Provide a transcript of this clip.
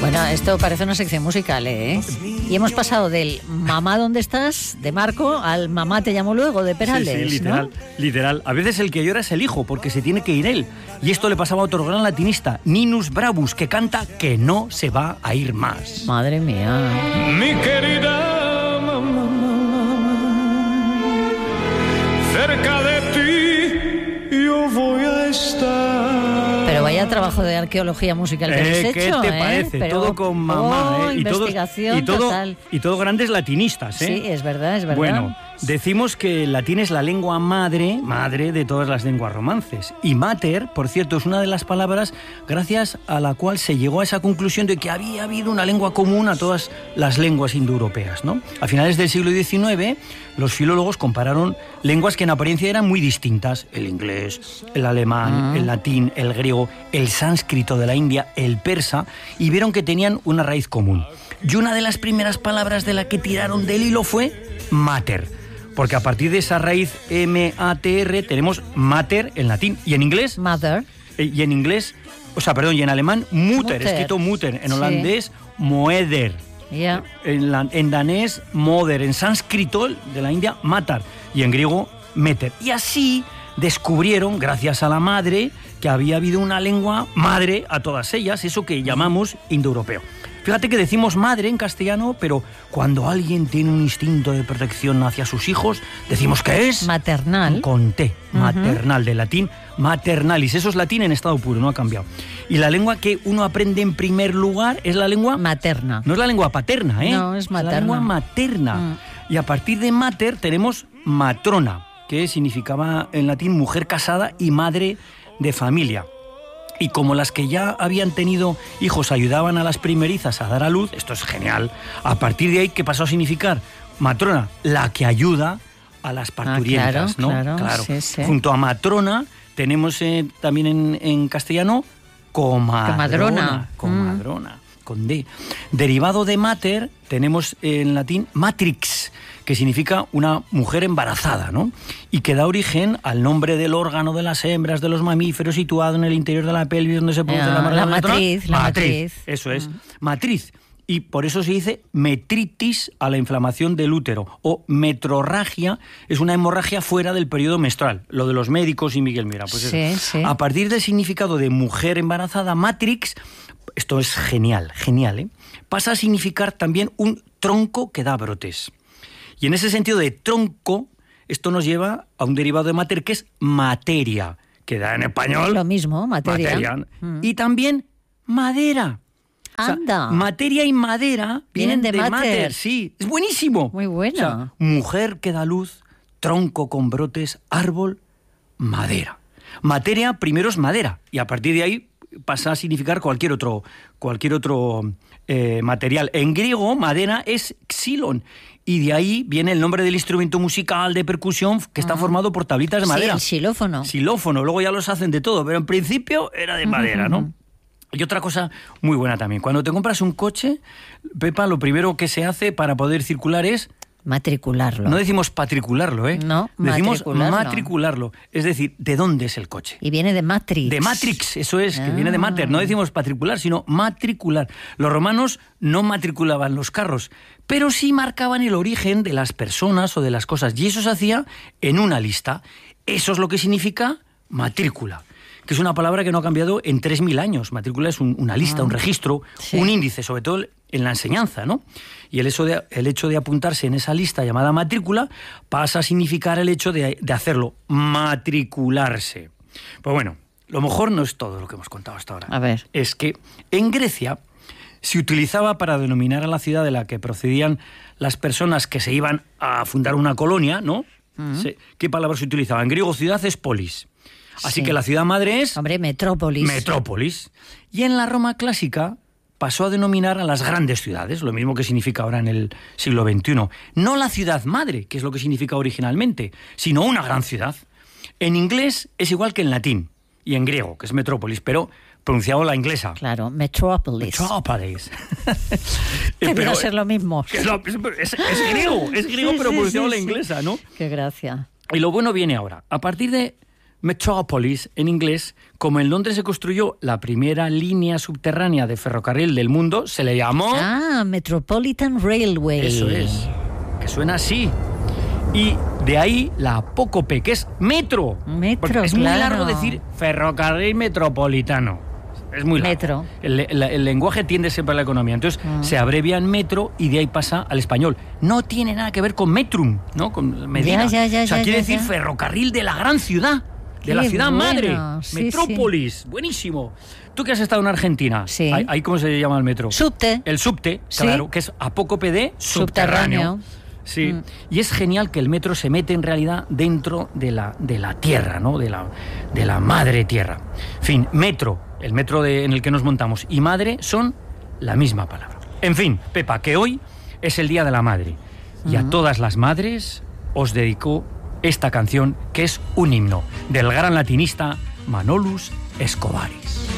Bueno, esto parece una sección musical, ¿eh? Y hemos pasado del mamá, ¿dónde estás?, de Marco, al mamá te llamo luego, de Perales, sí, literal, ¿no? Literal. A veces el que llora es el hijo, porque se tiene que ir él. Y esto le pasaba a otro gran latinista, Ninus Bravus, que canta que no se va a ir más. Madre mía. Mi querida mamá, cerca de ti yo voy a estar. Pero vaya trabajo de arqueología musical que habéis hecho, ¿Qué te parece? Pero, todo con mamá, investigación total. Y todo grandes latinistas, ¿eh? Sí, es verdad, es verdad. Bueno, decimos que el latín es la lengua madre de todas las lenguas romances. Y mater, por cierto, es una de las palabras gracias a la cual se llegó a esa conclusión de que había habido una lengua común a todas las lenguas indoeuropeas, ¿no? A finales del siglo XIX, los filólogos compararon lenguas que en apariencia eran muy distintas: el inglés, el alemán, el latín, el griego, el sánscrito de la India, el persa, y vieron que tenían una raíz común. Y una de las primeras palabras de la que tiraron del hilo fue mater, porque a partir de esa raíz M-A-T-R tenemos mater en latín y en inglés. Mother. Y en inglés, y en alemán mutter, escrito mutter, en holandés moeder. Yeah. En danés, moder, en sánscrito de la India, matar, y en griego, meter. Y así descubrieron, gracias a la madre, que había habido una lengua madre a todas ellas, eso que llamamos indoeuropeo. Fíjate que decimos madre en castellano, pero cuando alguien tiene un instinto de protección hacia sus hijos, decimos que es... maternal. Con T, maternal, de latín, maternalis. Eso es latín en estado puro, no ha cambiado. Y la lengua que uno aprende en primer lugar es la lengua... materna. No es la lengua paterna, ¿eh? No, es materna. Es la lengua materna. Y a partir de mater tenemos matrona, que significaba en latín mujer casada y madre de familia. Y como las que ya habían tenido hijos ayudaban a las primerizas a dar a luz, esto es genial, a partir de ahí, ¿qué pasó a significar? Matrona, la que ayuda a las parturientas, ¿no? Claro. Sí. Junto a matrona tenemos también en castellano comadrona. Comadrona, con D. Derivado de mater tenemos en latín matrix, que significa una mujer embarazada, ¿no? Y que da origen al nombre del órgano de las hembras de los mamíferos situado en el interior de la pelvis donde se produce la matriz. Eso es, matriz. Y por eso se dice metritis a la inflamación del útero, o metrorragia, es una hemorragia fuera del periodo menstrual. Lo de los médicos y Miguel Mira, pues sí. A partir del significado de mujer embarazada, matrix, esto es genial, ¿eh? Pasa a significar también un tronco que da brotes. Y en ese sentido de tronco, esto nos lleva a un derivado de mater que es materia, que da en español... Lo mismo, materia. Y también madera. Anda. O sea, materia y madera vienen de mater. Sí, es buenísimo. Muy bueno. O sea, mujer que da luz, tronco con brotes, árbol, madera. Materia primero es madera y a partir de ahí pasa a significar cualquier otro material. En griego, madera es xilon. Y de ahí viene el nombre del instrumento musical de percusión que está formado por tablitas de madera. Sí, el xilófono. Xilófono, luego ya los hacen de todo, pero en principio era de madera, ¿no? Y otra cosa muy buena también, cuando te compras un coche, Pepa, lo primero que se hace para poder circular es... matricularlo. No decimos patricularlo, ¿eh? No, decimos matricularlo. Es decir, ¿de dónde es el coche? Y viene de matrix. De matrix, eso es, que viene de mater. No decimos patricular, sino matricular. Los romanos no matriculaban los carros, pero sí marcaban el origen de las personas o de las cosas. Y eso se hacía en una lista. Eso es lo que significa matrícula, que es una palabra que no ha cambiado en 3.000 años. Matrícula es una lista, un registro, un índice, sobre todo en la enseñanza, ¿no? Y el hecho de apuntarse en esa lista llamada matrícula pasa a significar el hecho de hacerlo, matricularse. Pues bueno, lo mejor no es todo lo que hemos contado hasta ahora. A ver. Es que en Grecia se utilizaba para denominar a la ciudad de la que procedían las personas que se iban a fundar una colonia, ¿no? ¿Qué palabra se utilizaba? En griego, ciudad es polis. Así que la ciudad madre es... Hombre, metrópolis. Metrópolis. Y en la Roma clásica pasó a denominar a las grandes ciudades, lo mismo que significa ahora en el siglo XXI. No la ciudad madre, que es lo que significa originalmente, sino una gran ciudad. En inglés es igual que en latín y en griego, que es metrópolis, pero pronunciado la inglesa. Claro, metrópolis. Metrópolis. Debería ser lo mismo. Es griego, Sí, pero pronunciado la sí. inglesa, ¿no? Qué gracia. Y lo bueno viene ahora. A partir de Metropolis en inglés, como en Londres se construyó la primera línea subterránea de ferrocarril del mundo, se le llamó... Metropolitan Railway. Eso es, que suena así. Y de ahí la apócope, que es metro. Porque es muy largo decir ferrocarril metropolitano. Es muy largo. Metro. El lenguaje tiende siempre a la economía. Entonces se abrevia en metro y de ahí pasa al español. No tiene nada que ver con metrum, ¿no? Con medida. Quiere decir ferrocarril de la gran ciudad. De la ciudad madre. Sí, Metrópolis. Sí. Buenísimo. Tú que has estado en Argentina. Sí. ¿Ahí cómo se llama el metro? Subte. El subte, claro, que es apócope de subterráneo. Sí, y es genial que el metro se mete en realidad dentro de la tierra, ¿no? De la madre tierra. En fin, metro, el metro en el que nos montamos, y madre son la misma palabra. En fin, Pepa, que hoy es el Día de la Madre. Y a todas las madres os dedico esta canción, que es un himno del gran latinista Manolus Escobaris.